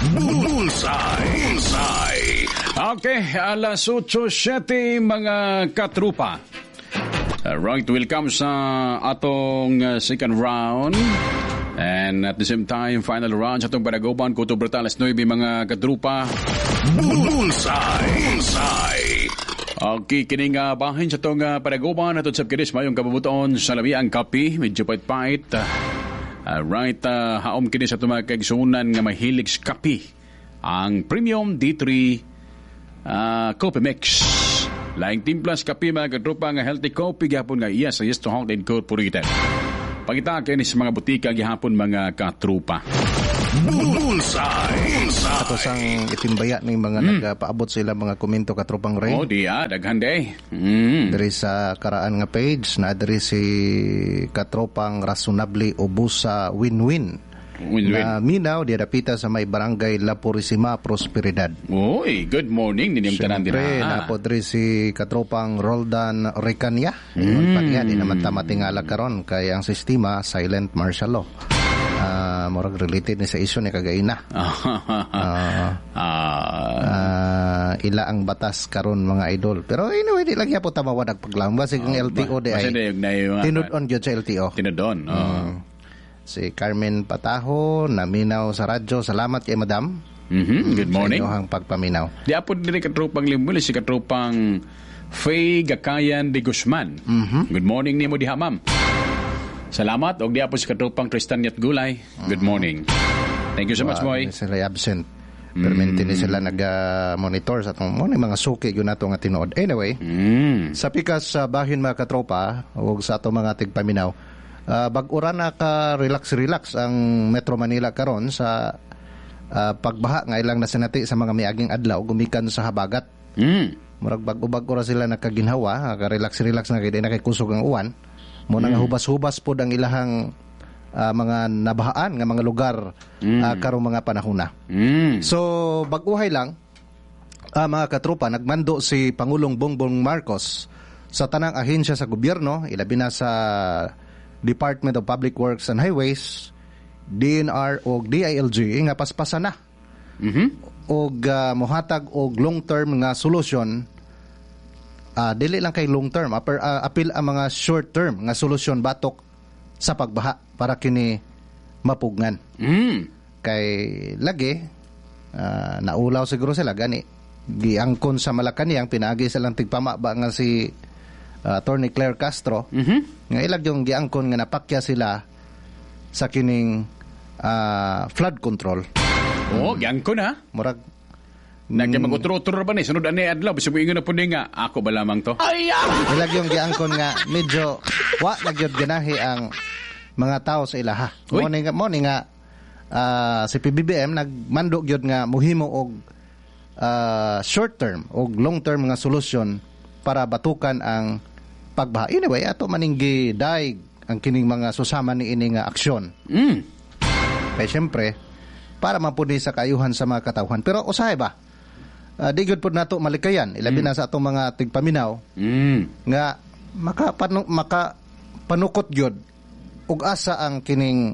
Bullseye. Okay, alas 8:07 mga katrupa. Right, welcome sa atong second round. And at the same time, final round sa atong Panagoban, Kuto Brutales 9 mga katrupa. Bullseye. Okay, kining bahin sa itong Panagoban at sa kinis mayong kababuton sa labi ang kapi, medyo pait-pait. Right, haom kinis sa itong mga kaigsunan nga mahilig sa kapi. Ang Premium D3 Coffee Mix. Laing timplas kapi mga katrupa nga healthy coffee gihapon nga yes to Hong Incorporated. Pagita kayo sa mga butika gihapon mga katrupa. Bullseye. Ato sang itimbaya ng mga nagpaabot sila mga komento katrupang Ray. Oh, diya, daghan day. Dari sa karaan nga page na dari si katropang Rasunabli Obusa Win-Win. Na minaw, di adapita sa may barangay La Purisima, Prosperidad. Uy, good morning. Ninyong tanan din. Siyempre, napodri si katropang Roldan Recania. Ingon pa niya, di naman tamatingala karon kay ang sistema, silent martial law. Morag related ni sa isyo ni Kagaina. Ila ang batas karon mga idol. Pero anyway, di lang po tamawadag paglang. Basig ang LTO di ay tinudon gyud sa LTO. Tinudon. Si Carmen Pataho, naminaw sa radyo. Salamat kay Madam. Good morning. Sa inyong pagpaminaw. Di apo din katropang limuli, si katropang Faye Gakayan de Guzman. Good morning ni mo diha, ma'am. Salamat. Og di apo si katropang Tristan Yat Gulay. Good morning. Thank you so much, boy. Sila absent. Permanente ni sila nag-monitor sa itong mga suki yun nato nga tinuod. Anyway, sa pikas sa bahin mga katropa o sa itong mga tigpaminaw, bag-ura na ka relax ang Metro Manila karon sa pagbaha nga ilang nasinati sa mga miaging adlaw gumikan sa habagat. Murag bag-ura sila nakaginhawa, ka relax na kay di na kay kusog ang uwan. Mo nga hubas-hubas pod ang ilahang mga nabahaan nga mga lugar karong mga panahona. So bag-uhay lang mga katropa, nagmando si Pangulong Bongbong Marcos sa tanang ahensya sa gobyerno, ilabi na sa Department of Public Works and Highways, DNR o DILG nga paspasan na. Og mohatag og long-term nga solusyon. Dili lang kay long-term, apil ang mga short-term nga solusyon batok sa pagbaha para kini mapugnan. Kay lagi naulaw siguro sila gani giangkon sa Malacañang pinagi silang tigpamaba nga si Attorney Claire Castro nga ilag yung giangkon nga napakya sila sa kining flood control. Giangkon ha? Murag nagya mag-utro-utro ba ni sunod ani adlaw bisag moingon na pud nga ako ba lamang to. Ilag yung giangkon nga medyo wa nagyud ganahi ang mga tao sa ilaha. Mo ni nga si PBBM nagmando gyud nga muhimo og short term og long term nga solusyon para batukan ang pagbaha. Anyway, ato maninggi daig ang kining mga susama ni ini nga aksyon. Kaya syempre, para mapuni sa kayuhan sa mga katawhan. Pero usahay ba? Di gyud pud nato malikayan. Ilabi na sa atong mga tigpaminaw nga makapanukot gyud ug asa ang kining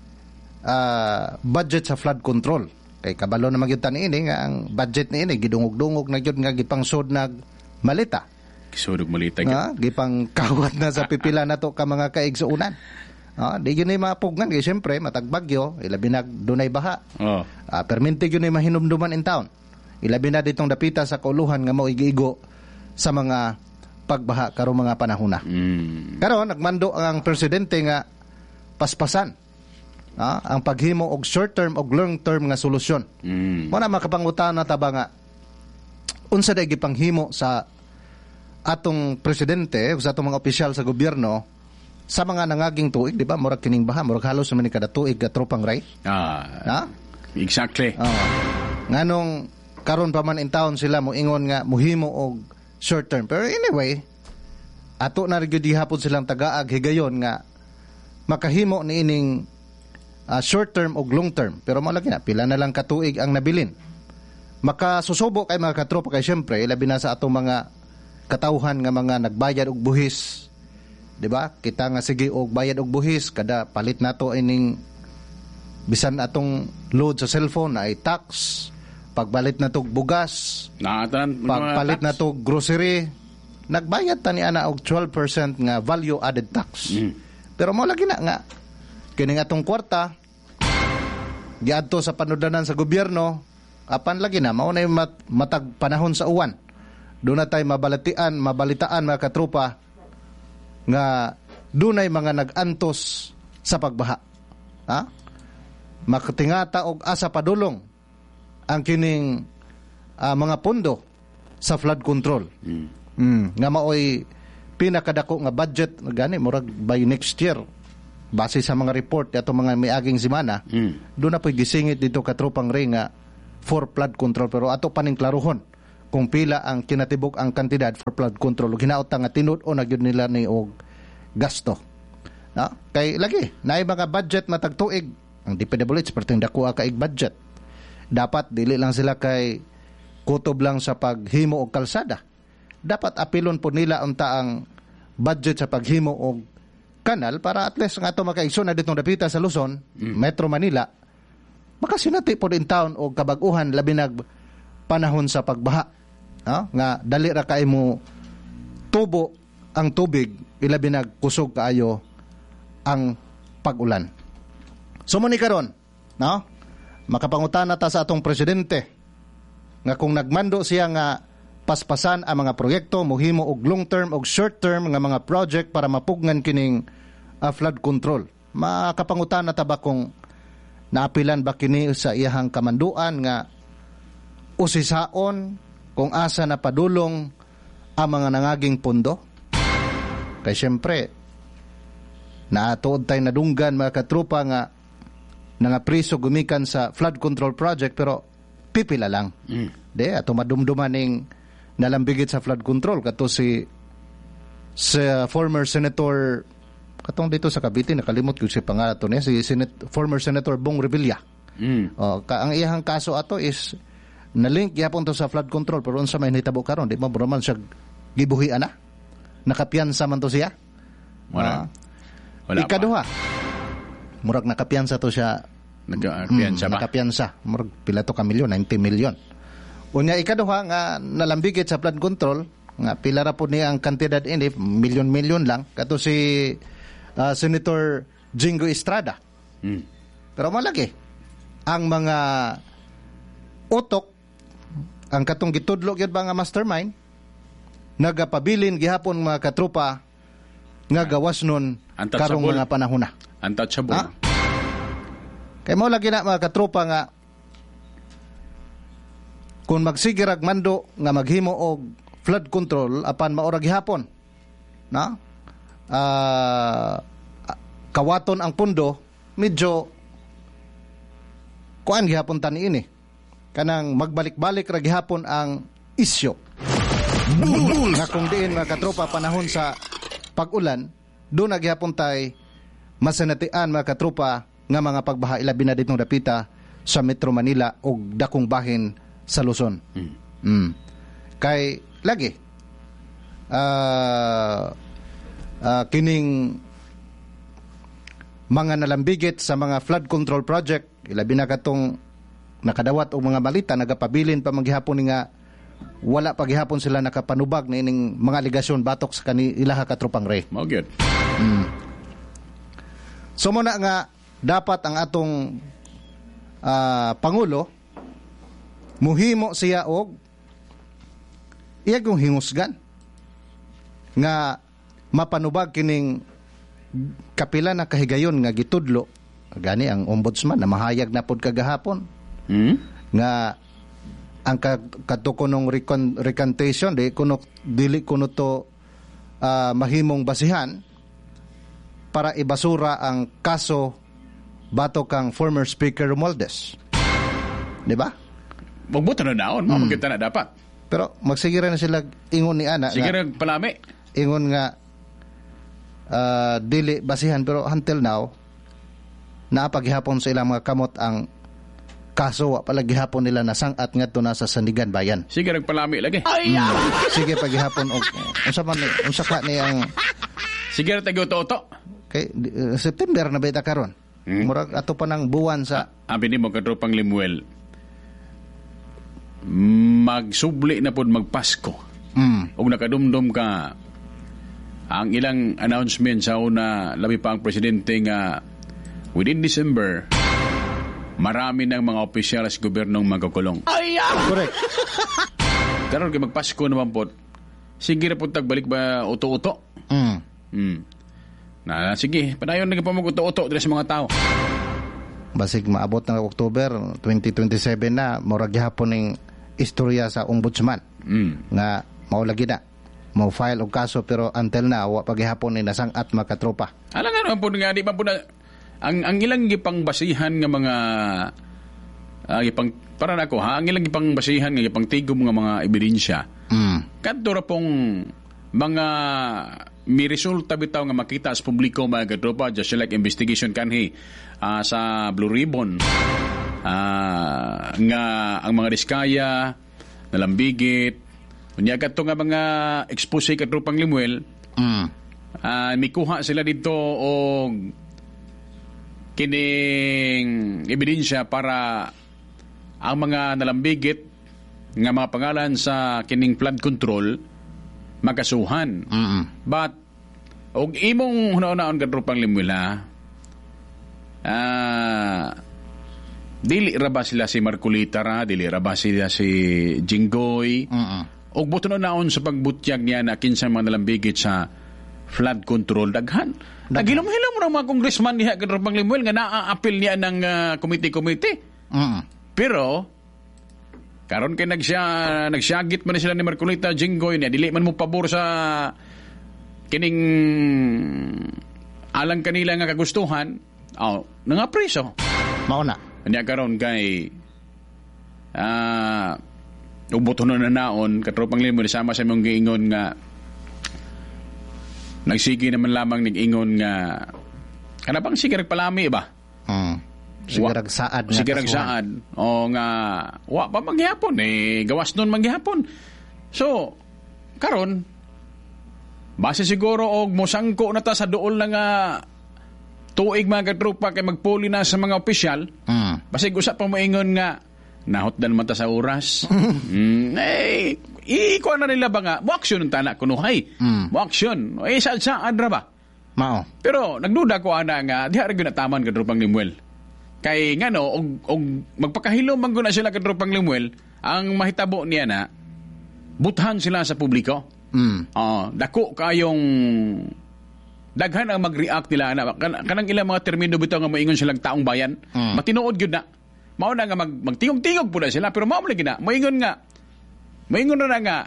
budget sa flood control. Kay kabalo na magyud tan ini nga ang budget ni ini gidungog-dungog na gyud nga gipangsud nag malita. Kisudog malita gipang kawat na sa pipila na to ka mga kaigsuunan. Di yun ay mapugnan kaya siyempre matagbagyo ilabi na dunay baha. Permente yun ay mahinumduman in town. Ilabi na ditong dapita sa kauluhan nga mo igiigo sa mga pagbaha karong mga panahona. Karon nagmando ang presidente nga paspasan ang paghimo og short term og long term nga solusyon. Mo na makapangutan na taba nga unsa day gipanghimo sa atong presidente o sa atong mga opisyal sa gobyerno sa mga nangaging tuig, di ba? Murag kining baha, murag halos naman ni kada tuig tropang Ray. Exactly. Nganong karon pa man in town sila mo ingon nga muhimo og short term. Pero anyway, ato na gyud hapon silang tagaag higayon nga makahimo ni ining short term o long term. Pero malagi na pila na lang katuig ang nabilin. Makasusubo kay mga katropa kay syempre labi na sa atong mga katawhan nga mga nagbayad og buhis. 'Di ba? Kita nga sige og bayad og buhis kada palit nato ining bisan atong load sa cellphone ay tax, pagbalit na to bugas, pagpalit na to grocery, nagbayad ta ni ana og 12% nga value added tax. Pero mo lagi na nga kining atong kwarta giadto sa panudanan sa gobyerno, apan lagi na mao na matag panahon sa uwan. Doon na tayo mabalitaan mga katropa nga dunay mga nag-antos sa pagbaha. Ha? Makatingata og asa padulong ang kining mga pondo sa flood control. Nga maoy pinakadako nga budget gani murag by next year base sa mga report ato mga miaging semana. Doon na po'y gisingit dito katropang ring nga for flood control, pero ato paning klaruhon kung pila ang kinatibok ang kantidad for flood control. Hinaot nga tinud o nagyud nila ni og gasto. No? Kay lagi naay mga budget matagtuig ang DPWH perting dako kaig budget. Dapat dili lang sila kay kutob lang sa paghimo og kalsada. Dapat apilon po nila unta ang budget sa paghimo og kanal para at least nga ato makaigsoon na ditong dapita sa Luzon, Metro Manila, makasinati po din taon og kabag-uhan labi nag panahon sa pagbaha. Nga dali ra kay mo tubo ang tubig ilabi nagkusog kaayo ang pag-ulan. So muni karon, no? Makapangutana ta sa atong presidente nga kung nagmando siya nga paspasan ang mga proyekto mohimo og long term og short term nga mga project para mapugnan kining flood control. Makapangutana ta ba kung naapilan ba kini sa iyahang kamanduan nga usisaon kung asa na padulong ang mga nangaging pondo? Kay siyempre, naatuod tayo nadunggan mga katropa nga priso gumikan sa flood control project pero pipila lang. De, ato madumduman ning nalambigit sa flood control kato si former Senator katong dito sa Cavite, nakalimot ko si pangalan niya, si former Senator Bong Revilla. Ang iyang kaso ato is na-link yapon to sa flood control pero unsa may hitabo karon di ba man siya gibuhian na nakapiyansa man to siya. Wala ikaduha murag nakapiyansa to siya. Nakapiyansa murag pila to ka milyon, 90 milyon. Unya ikaduha nga nalambigit sa flood control nga pila ra po niya ang kantidad ini milyon-milyon lang kato si Senator Jingo Estrada. Pero malaki ang mga utok ang katong gitudlo gyud ba nga mastermind nagapabilin gihapon mga katropa nga gawas nun karong mga panahon na. Untouchable. Kay mo lagi na mga katropa nga kung magsigirag mando nga maghimo og flood control apan maura gihapon na kawaton ang pundo medyo kuan gihapon tani ini kanang magbalik-balik ra gihapon ang isyo. Nga kung diin mga katropa panahon sa pag-ulan, doon na gihapon tay masanatian mga katropa nga mga pagbaha ilabi na ditong dapita sa Metro Manila o dakong bahin sa Luzon. Kay lagi kining mga nalambigit sa mga flood control project ilabi na katong nakadawat og mga balita nagapabilin pa maghihapon nga wala pa gihapon sila nakapanubag na ining mga aligasyon batok sa kanila katropang Ray. Mao gyud. So muna nga dapat ang atong pangulo muhimo siya og iyang hingusgan nga mapanubag kining kapila na kahigayon nga gitudlo gani ang ombudsman na mahayag na pod kagahapon nga ang katukonong recantation dili kuno to mahimong basihan para ibasura ang kaso batok kang former Speaker Romualdez. Di ba? Magbuto na daon, makita na dapat. Pero magsigira na sila ingon ni ana. Sige na palami. Ingon nga dili basihan pero until now napaghihapon sa ilang mga kamot ang kaso wa pala gihapon nila nasangat ngadto na sa Sandigan Bayan. Sige nagpalami lagi. Sige paghihapon og unsa ka ni ang sige ra tago to. Kay September na beta karon. Murag ato pa ng buwan sa... Abi ni mo katropang Limuel, magsubli na po magpasko. O nakadumdum ka, ang ilang announcement sa una, labi pa ang presidente nga, within December, marami ng mga opisyal sa gobyernong magkukulong. Correct. Karon kay magpasko naman po, sige na po tagbalik ba uto-uto? Sige, panayon na pa mag-uto-uto dito sa mga tao. Basig maabot ng October 2027 na, murag gihapon ng istorya sa ombudsman. Nga maulagi na, mau-file og kaso, pero until na, wa paghihapon ni nasang at makatropa. Alam nga naman po nga, di ba po na, ang ilang gipang basihan nga mga, para na ako ha, ang ilang gipang basihan nga gipang tigom nga mga ebidensya. Kadto ra pong mga may resulta bitaw nga makita sa publiko mga katropa, just like investigation kanhi sa Blue Ribbon, nga ang mga diskaya nalambigit unya kadto nga mga expose katropang Limuel, may kuha sila dito og kining ebidensya para ang mga nalambigit nga mga pangalan sa kining flood control makasuhan. But og imong hunaon katropang Limuel, dili ra ba sila si Marcolita ra, dili ra ba sila si Jinggoy, og buto na naon sa pagbutyag niya na kinsa mga nalambigit sa flood control daghan. Nagilom-hilom ra mga congressman niya katropang Limuel nga naa-appeal niya ng committee. Pero karon kay nagsyagit man sila ni Marcolita, Jinggoy niya, dili man mo pabor sa kining alang kanila nga kagustuhan, nga preso. Mauna. Niya karon kay ubuto na naon katropang Limuel sama sa imong giingon nga nagsige naman lamang ning-ingon nga kanabang sige palami ba? Sigurag saad nga. Sigurag saad. O nga, wa pa manghihapon. Gawas nun manghihapon. So, karon, base siguro og mosangko na ta sa dool na nga tuig mga katropa kay magpuli na sa mga opisyal. Basig usap pa moingon nga, nahotdan man ta sa oras. Ikuha na nila ba nga, mo-aksyon ng tanak kunuhay. Mo-aksyon. Saad ra ba? Mao. Pero, nagduda ko ana nga, di harag na taman katropang Limuel. Kay nga no, og magpakahilo man guna sila katropang Limuel, ang mahitabo niya na, buthan sila sa publiko. Dako kayong, daghan ang mag-react nila na, kanang ilang mga termino bitaw nga moingon silang taong bayan, matinuod gyud na. Mao na nga magtingog-tingog po na sila, pero mao lagi na, moingon na nga,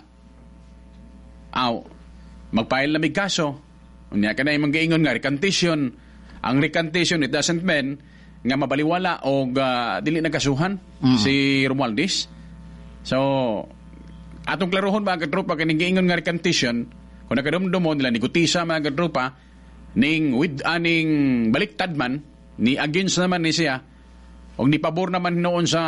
magpail na may kaso, unya ka na yung mag-ingon nga, recantation. Ang recantation, it doesn't mean nga mabaliwala o dili nagkasuhan si Romualdez. So, atong klarohon mga katropa, kaning giingon nga recantation, kung nakadumdumon nila ni Gutisa mga katropa, ning with aning baliktad man, ni against naman ni siya, o ni pabor naman noon sa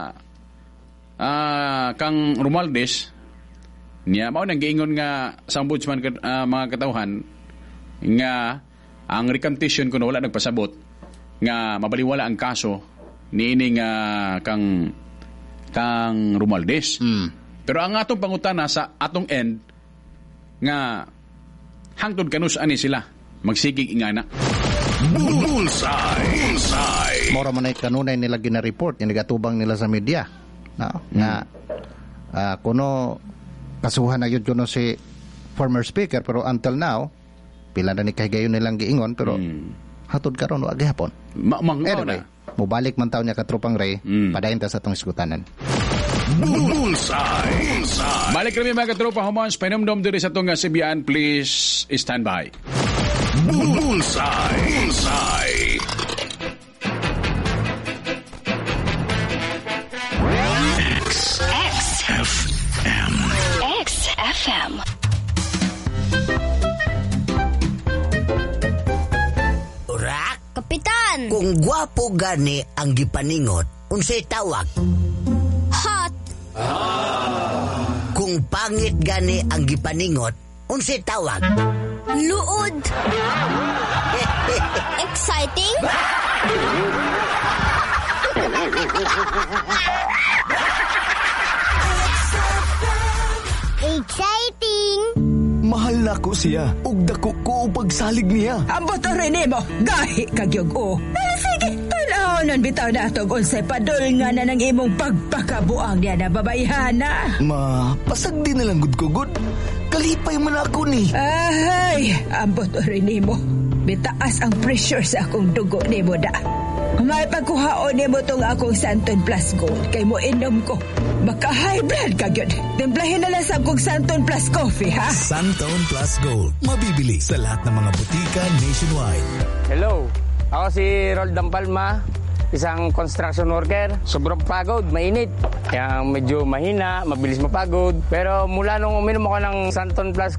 kang Romualdez, niya, mao nang giingon nga sa ombudsman mga katawhan, nga ang recantation kuno wala nagpasabot, nga mabaliwala ang kaso ni ining kang Romualdez. Pero ang atong pangutana sa atong end nga hangtod kanus ani sila magsigig ingana. Bullseye. Mora man ay kanunay nila gina-report, yung nagatubang nila sa media. Nga kuno kasuhan na yun kuno si former speaker, pero until now pila na ni kahigayon nilang giingon, pero hatod karon wa gihapon. Anyway, mubalik man taon niya katropang Ray, padayon ta sa atong iskutanan. Bullseye. Balik kami mga katropa humans, panomdom diri sa atong CBN, please stand by. Bullseye. XFM. Urak? Kapitan! Kung gwapo gani ang gipaningot, unsay tawag? Hot! Kung pangit gani ang gipaningot, unsay tawag? Luod! Exciting? Exciting! Mahal na ko siya. Ug dako ko pagsalig niya. Ambot o rin mo, gahi kagyog o. Sige, tanahonan bitaw na itong unsay padol nga na ng imong pagpakabuang niya na babayhana. Ma, pasagdi na lang gud ko gud. Kalipay man ako ni. Ay, ambot o rin mo. Bitaas ang pressure sa akong dugo ni mo da. May pagkuhaon ni mo itong akong Santon Plus Gold. Kay mo inom ko. Baka high blood ka yun. Timplahin na lang sa akong Santon Plus Coffee, ha? Santon Plus Gold. Mabibili sa lahat ng mga butika nationwide. Hello, ako si Roldan Palma. Isang construction worker. Sobrang pagod, mainit. Kaya medyo mahina, mabilis mapagod. Pero mula nung uminom ako ng Santon Plus